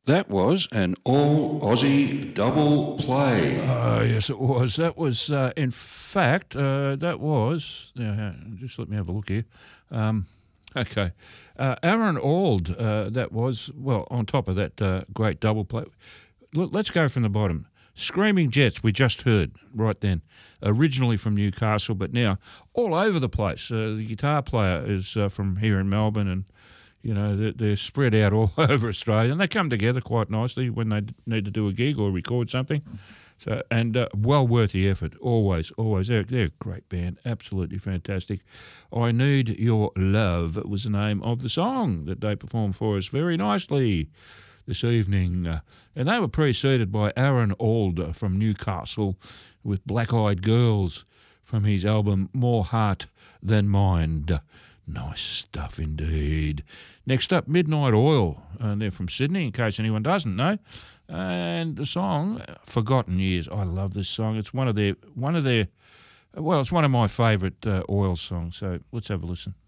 That was an all Aussie double play. Yes, it was. That was, in fact, that was. Just let me have a look here. Okay. Aaron Auld, that was, well, on top of that great double play. Let's go from the bottom. Screaming Jets, we just heard right then, originally from Newcastle, but now all over the place. The guitar player is from here in Melbourne, and you know, they're spread out all over Australia, and they come together quite nicely when they need to do a gig or record something. So, and well worth the effort, always. They're a great band, absolutely fantastic. I Need Your Love was the name of the song that they performed for us very nicely this evening. And they were preceded by Aaron Auld from Newcastle with Black Eyed Girls from his album More Heart Than Mind. Nice stuff indeed. Next up, Midnight Oil, and they're from Sydney, in case anyone doesn't know. And the song, Forgotten Years. I love this song. It's one of their. Well, it's one of my favourite Oil songs. So let's have a listen.